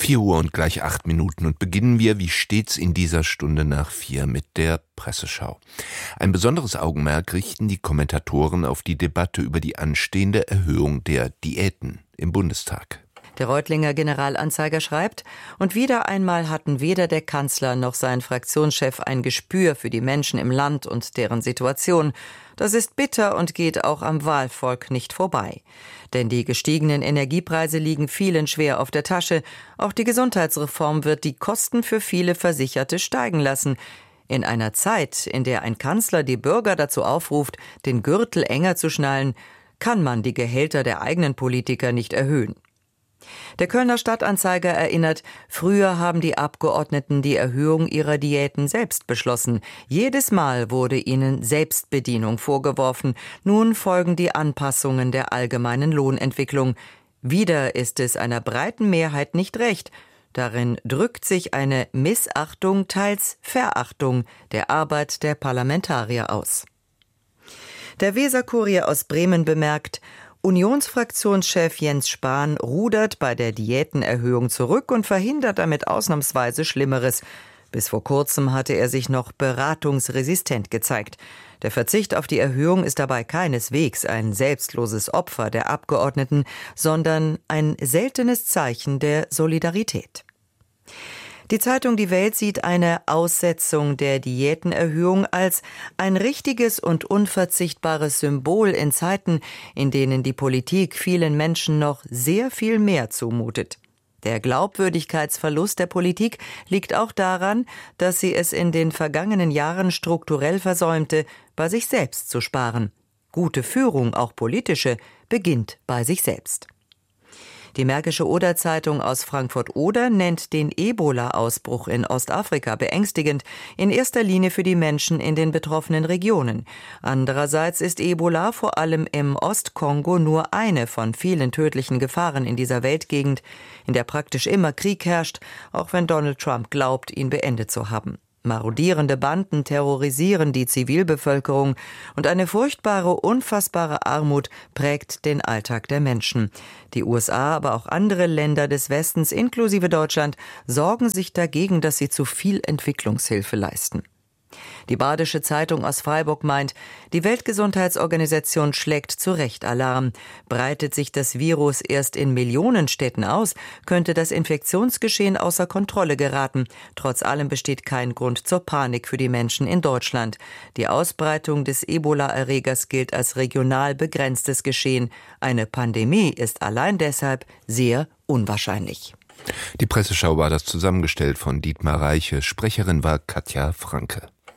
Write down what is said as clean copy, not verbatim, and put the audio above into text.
4 Uhr und gleich 8 Minuten und beginnen wir wie stets in dieser Stunde nach 4 mit der Presseschau. Ein besonderes Augenmerk richten die Kommentatoren auf die Debatte über die anstehende Erhöhung der Diäten im Bundestag. Der Reutlinger Generalanzeiger schreibt, und wieder einmal hatten weder der Kanzler noch sein Fraktionschef ein Gespür für die Menschen im Land und deren Situation. Das ist bitter und geht auch am Wahlvolk nicht vorbei. Denn die gestiegenen Energiepreise liegen vielen schwer auf der Tasche. Auch die Gesundheitsreform wird die Kosten für viele Versicherte steigen lassen. In einer Zeit, in der ein Kanzler die Bürger dazu aufruft, den Gürtel enger zu schnallen, kann man die Gehälter der eigenen Politiker nicht erhöhen. Der Kölner Stadtanzeiger erinnert, früher haben die Abgeordneten die Erhöhung ihrer Diäten selbst beschlossen. Jedes Mal wurde ihnen Selbstbedienung vorgeworfen. Nun folgen die Anpassungen der allgemeinen Lohnentwicklung. Wieder ist es einer breiten Mehrheit nicht recht. Darin drückt sich eine Missachtung, teils Verachtung der Arbeit der Parlamentarier aus. Der Weser-Kurier aus Bremen bemerkt, Unionsfraktionschef Jens Spahn rudert bei der Diätenerhöhung zurück und verhindert damit ausnahmsweise Schlimmeres. Bis vor kurzem hatte er sich noch beratungsresistent gezeigt. Der Verzicht auf die Erhöhung ist dabei keineswegs ein selbstloses Opfer der Abgeordneten, sondern ein seltenes Zeichen der Solidarität. Die Zeitung Die Welt sieht eine Aussetzung der Diätenerhöhung als ein richtiges und unverzichtbares Symbol in Zeiten, in denen die Politik vielen Menschen noch sehr viel mehr zumutet. Der Glaubwürdigkeitsverlust der Politik liegt auch daran, dass sie es in den vergangenen Jahren strukturell versäumte, bei sich selbst zu sparen. Gute Führung, auch politische, beginnt bei sich selbst. Die Märkische Oder-Zeitung aus Frankfurt-Oder nennt den Ebola-Ausbruch in Ostafrika beängstigend, in erster Linie für die Menschen in den betroffenen Regionen. Andererseits ist Ebola vor allem im Ostkongo nur eine von vielen tödlichen Gefahren in dieser Weltgegend, in der praktisch immer Krieg herrscht, auch wenn Donald Trump glaubt, ihn beendet zu haben. Marodierende Banden terrorisieren die Zivilbevölkerung und eine furchtbare, unfassbare Armut prägt den Alltag der Menschen. Die USA, aber auch andere Länder des Westens, inklusive Deutschland, sorgen sich dagegen, dass sie zu viel Entwicklungshilfe leisten. Die Badische Zeitung aus Freiburg meint, die Weltgesundheitsorganisation schlägt zu Recht Alarm. Breitet sich das Virus erst in Millionenstädten aus, könnte das Infektionsgeschehen außer Kontrolle geraten. Trotz allem besteht kein Grund zur Panik für die Menschen in Deutschland. Die Ausbreitung des Ebola-Erregers gilt als regional begrenztes Geschehen. Eine Pandemie ist allein deshalb sehr unwahrscheinlich. Die Presseschau war das zusammengestellt von Dietmar Reiche. Sprecherin war Katja Franke.